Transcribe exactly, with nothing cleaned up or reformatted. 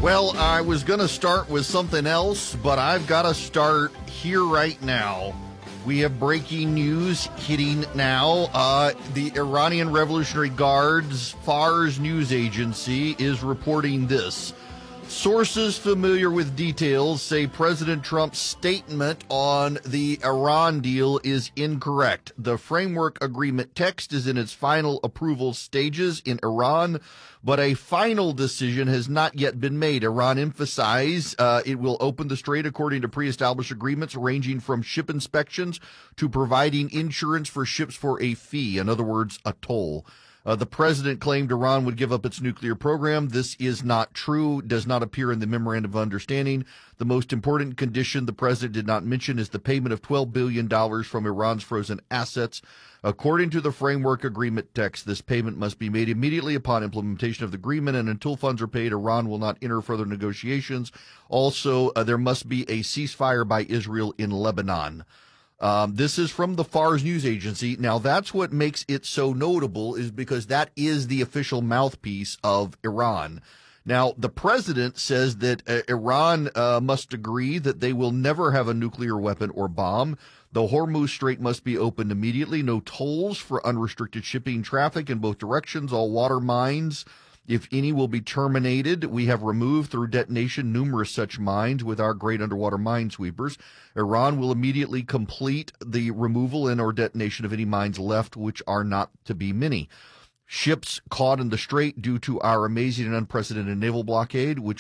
Well, I was going to start with something else, but I've got to start here right now. We have breaking news hitting now. Uh, the Iranian Revolutionary Guard's Fars news agency is reporting this. Sources familiar with details say President Trump's statement on the Iran deal is incorrect. The framework agreement text is in its final approval stages in Iran, but a final decision has not yet been made. Iran emphasized uh, it will open the strait according to pre-established agreements ranging from ship inspections to providing insurance for ships for a fee, in other words, a toll. Uh, the president claimed Iran would give up its nuclear program. This is not true, does not appear in the memorandum of understanding. The most important condition the president did not mention is the payment of twelve billion dollars from Iran's frozen assets. According to the framework agreement text, this payment must be made immediately upon implementation of the agreement, and until funds are paid, Iran will not enter further negotiations. Also, uh, there must be a ceasefire by Israel in Lebanon. Um, this is from the Fars news agency. Now, that's what makes it so notable, is because that is the official mouthpiece of Iran. Now, the president says that uh, Iran uh, must agree that they will never have a nuclear weapon or bomb. The Hormuz Strait must be opened immediately. No tolls for unrestricted shipping traffic in both directions. All water mines, if any, will be terminated. We have removed through detonation numerous such mines with our great underwater minesweepers. Iran will immediately complete the removal and or detonation of any mines left, which are not to be many. Ships caught in the strait due to our amazing and unprecedented naval blockade, which